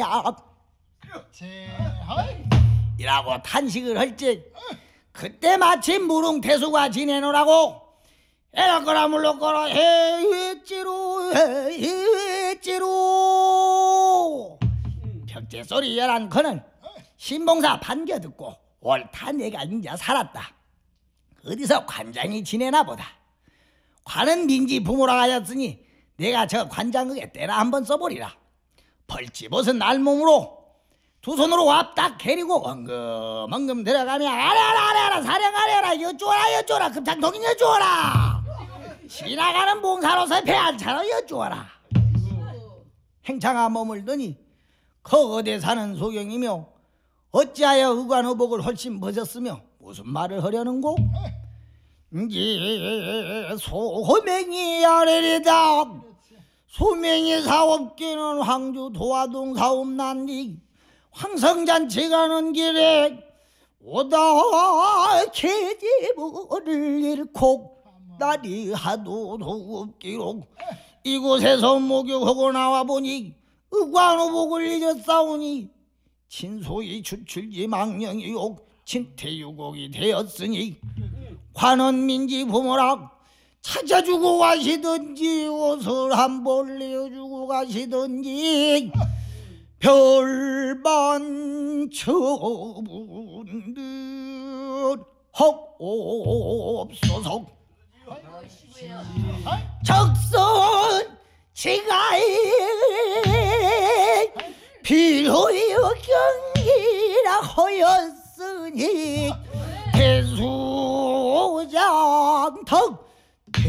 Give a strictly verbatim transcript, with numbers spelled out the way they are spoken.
하냐 이라고 탄식을 할지 그때 마침 무릉태수가 지내노라고 에라거라 물러거라 헤찌로 헤찌로 벽제 소리 열한 그는 신봉사 반겨 듣고 옳다 내가 인자 살았다. 어디서 관장이 지내나 보다. 관은 민지 부모라 하였으니 내가 저 관장극에 때나 한번 써보리라. 벌집옷은 알몸으로 두 손으로 왑딱 개리고 엉금엉금 들어가며 아래아라 아래아라 사령 아래아라 여쭈어라 여쭈어라 급장통인 여쭈어라 지나가는 봉사로서 배알차로 여쭈어라. 행차가 머물더니 거거대 사는 소경이며 어찌하여 의관의복을 훨씬 벗었으며 무슨 말을 하려는고? 이 소맹이 아래리다. 소맹이 사업기는 황주 도화동 사업난디 황성잔치 가는 길에 오다 계집을 잃고 날이 하도 더웁기로 이곳에서 목욕하고 나와보니 의관의복을 잊었사오니 친소이 추출지 망령이요 친태유곡이 되었으니 관원 민지 부모라 찾아주고 가시든지 옷을 한 벌 내어주고 가시든지 별반 처분들 헉옵소서. 적선 지가에 비로의 경기라 하였으니 대수장턱